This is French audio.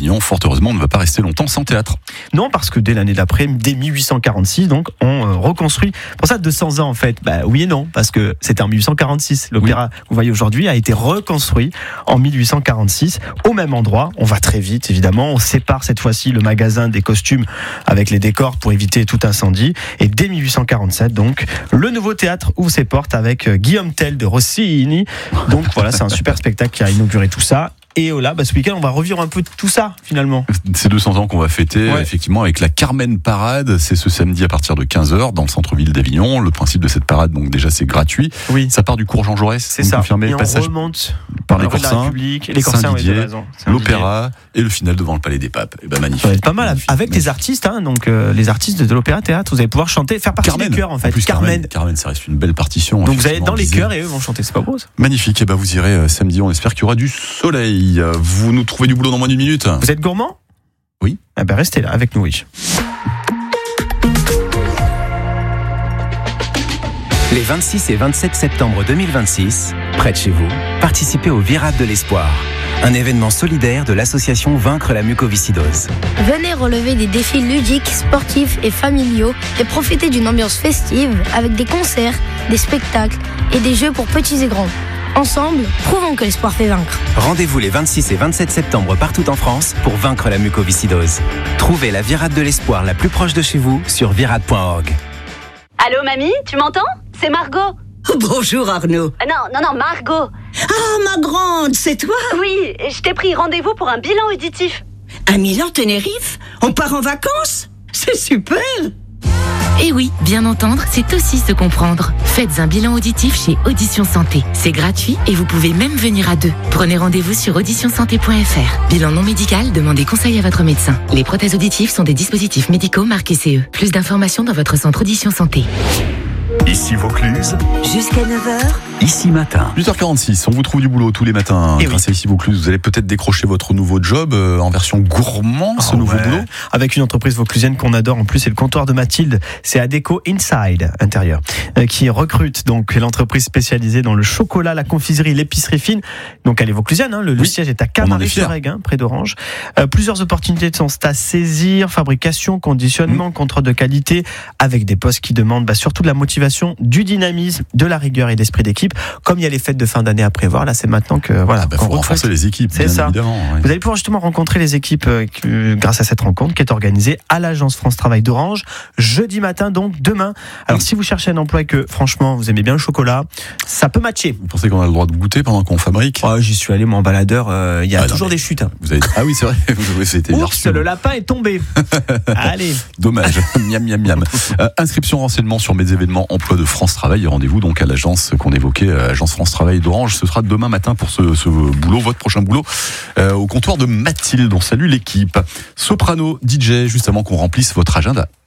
d'Avignon, fort heureusement, ne va pas rester longtemps sans théâtre. Non, parce que dès l'année d'après, dès 1846, donc, on reconstruit. Pour ça, 200 ans, en fait. Oui et non, parce que c'était en 1846. L'opéra, que vous voyez aujourd'hui, a été reconstruit en 1846, au même endroit. On va très vite, évidemment. On sépare cette fois-ci le magasin des costumes avec les décors pour éviter tout incendie. Et dès 1847, donc, le nouveau théâtre ouvre ses portes avec Guillaume Tell de Rossini. Donc voilà, c'est un super spectacle qui a inauguré tout ça. Et là, ce week-end, on va revivre un peu tout ça, finalement. C'est 200 ans qu'on va fêter, effectivement, avec la Carmen Parade. C'est ce samedi à partir de 15h dans le centre-ville d'Avignon. Le principe de cette parade, donc déjà, c'est gratuit. Oui. Ça part du cours Jean Jaurès. C'est ça. Confirmé, et on passage remonte par les Corsins, Saint-Didier, l'Opéra et le final devant le Palais des Papes. Et magnifique. Ouais, pas mal. Magnifique. Avec les artistes, donc les artistes de l'Opéra Théâtre, vous allez pouvoir chanter, faire partie des chœurs, en fait. En plus, Carmen, ça reste une belle partition. Donc vous allez dans les chœurs et eux vont chanter, c'est pas beau ça. Magnifique. Et vous irez samedi. On espère qu'il y aura du soleil. Vous nous trouvez du boulot dans moins d'une minute. Vous êtes gourmand ? Oui. Restez là avec nous, oui. Les 26 et 27 septembre 2026, près de chez vous, participez au Virade de l'Espoir, un événement solidaire de l'association Vaincre la mucoviscidose. Venez relever des défis ludiques, sportifs et familiaux et profiter d'une ambiance festive avec des concerts, des spectacles et des jeux pour petits et grands. Ensemble, prouvons que l'espoir fait vaincre. Rendez-vous les 26 et 27 septembre partout en France pour vaincre la mucoviscidose. Trouvez la Virade de l'Espoir la plus proche de chez vous sur virade.org. Allô mamie, tu m'entends ? C'est Margot. Bonjour Arnaud. Non, Margot. Ah, ma grande, c'est toi ? Oui, je t'ai pris rendez-vous pour un bilan auditif. À Milan-Tenerife ? On part en vacances ? C'est super ! Et oui, bien entendre, c'est aussi se comprendre. Faites un bilan auditif chez Audition Santé. C'est gratuit et vous pouvez même venir à 2. Prenez rendez-vous sur auditionsanté.fr. Bilan non médical, demandez conseil à votre médecin. Les prothèses auditives sont des dispositifs médicaux marqués CE. Plus d'informations dans votre centre Audition Santé. Ici Vaucluse. Jusqu'à 9h. Ici matin. 8h46, on vous trouve du boulot tous les matins. Grâce à Ici Vaucluse, vous allez peut-être décrocher votre nouveau job en version gourmand, ce nouveau boulot. Avec une entreprise vauclusienne qu'on adore en plus, c'est le comptoir de Mathilde. C'est Adéco Inside, intérieur, qui recrute donc l'entreprise spécialisée dans le chocolat, la confiserie, l'épicerie fine. Donc elle est vauclusienne, le siège est à Camaret-sur-Aigle, près d'Orange. Plusieurs opportunités sont à saisir, fabrication, conditionnement, contrôle de qualité, avec des postes qui demandent surtout de la motivation, du dynamisme, de la rigueur et d'esprit d'équipe. Comme il y a les fêtes de fin d'année à prévoir, là c'est maintenant que faut renforcer les équipes. C'est ça. Évidemment. Oui. Vous allez pouvoir justement rencontrer les équipes grâce à cette rencontre qui est organisée à l'agence France Travail d'Orange jeudi matin, donc demain. Alors si vous cherchez un emploi et que franchement vous aimez bien le chocolat, ça peut matcher. Vous pensez qu'on a le droit de goûter pendant qu'on fabrique ? J'y suis allé moi en baladeur. Il y a toujours des chutes. Ah oui c'est vrai. C'était Oups, le lapin est tombé. Allez. Dommage. Miam miam miam. Inscription renseignement sur mes événements emploi de France Travail. Rendez-vous donc à l'agence qu'on évoquait, agence France Travail d'Orange. Ce sera demain matin pour ce boulot, votre prochain boulot, au comptoir de Mathilde. On salue l'équipe. Soprano, DJ, juste avant qu'on remplisse votre agenda.